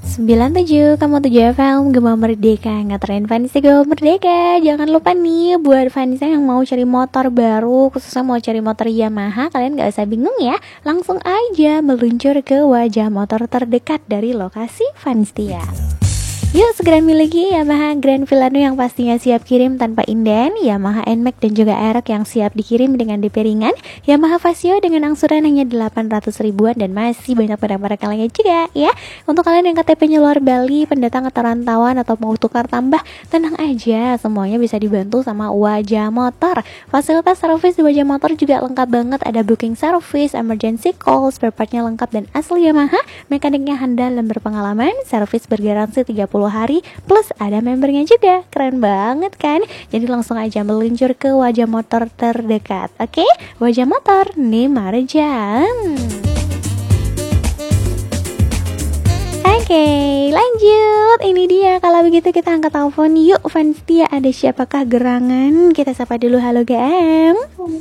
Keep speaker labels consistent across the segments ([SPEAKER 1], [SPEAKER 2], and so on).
[SPEAKER 1] 97, kamu 7 FM, Gema Merdeka, ngeterin Vanessa Gema Merdeka. Jangan lupa nih, buat Vanessa yang mau cari motor baru, khususnya mau cari motor Yamaha, kalian gak usah bingung ya. Langsung aja meluncur ke wajah motor terdekat dari lokasi Vanstia. Yuk segera miliki Yamaha Grand Villano yang pastinya siap kirim tanpa inden, Yamaha NMAX dan juga Aerox yang siap dikirim dengan DP ringan, Yamaha Vasio dengan angsuran hanya 800 ribuan dan masih banyak barang-barang lainnya juga ya. Untuk kalian yang KTP-nya luar Bali, pendatang atau rantauan atau mau tukar tambah, tenang aja, semuanya bisa dibantu sama Wajah Motor. Fasilitas servis di Wajah Motor juga lengkap banget, ada booking service, emergency call, spare part-nya lengkap dan asli Yamaha, mekaniknya handal dan berpengalaman, servis bergaransi 30 hari plus ada membernya juga. Keren banget kan? Jadi langsung aja meluncur ke Wajah Motor terdekat. Oke? Wajah Motor Nimarjan. Oke, lanjut. Ini dia. Kalau begitu kita angkat telepon yuk. Vanstia, ada siapakah gerangan? Kita sapa dulu. Halo GM.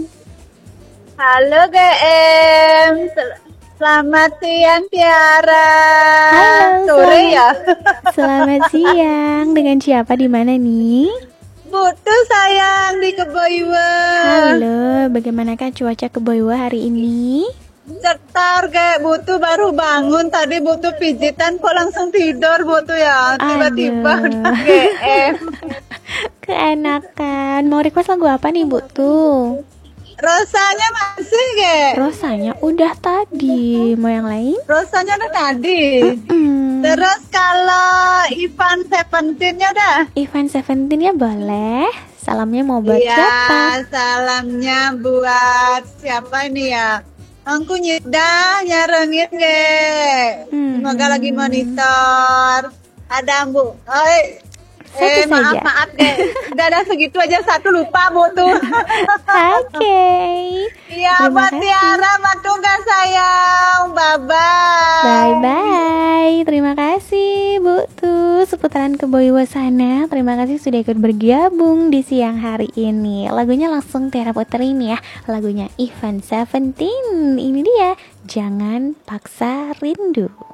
[SPEAKER 2] Halo GM. Selamat siang Tiara.
[SPEAKER 1] Halo,
[SPEAKER 2] sore ya.
[SPEAKER 1] Selamat siang. Dengan siapa di mana nih?
[SPEAKER 2] Butuh sayang di Keboiwa.
[SPEAKER 1] Halo, bagaimanakah cuaca Keboiwa hari ini?
[SPEAKER 2] Cetar kayak Butuh baru bangun tadi, Butuh pijitan kok langsung tidur Butuh ya. Tiba-tiba udah GM.
[SPEAKER 1] Keenakan. Mau request lagu apa nih Butuh?
[SPEAKER 2] Rosanya masih ge.
[SPEAKER 1] Rosanya udah tadi. Mau yang lain?
[SPEAKER 2] Rosanya udah tadi. Terus kalau Ivan Seventeen-nya udah?
[SPEAKER 1] Ivan Seventeen ya boleh. Salamnya mau buat siapa?
[SPEAKER 2] Salamnya buat siapa ini ya? Aku Nyida nyarengin ge. Semoga lagi monitor. Ada Bu. Maaf deh. Udah ada segitu aja, satu lupa Butuh.
[SPEAKER 1] Oke.
[SPEAKER 2] Iya, buat Tiara, Matugas sayang. Bye-bye.
[SPEAKER 1] Bye-bye. Terima kasih Butuh seputaran Keboiwa sana. Terima kasih sudah ikut bergabung di siang hari ini. Lagunya langsung Tiara puterin ya. Lagunya Ivan Seventeen. Ini dia, Jangan Paksa Rindu.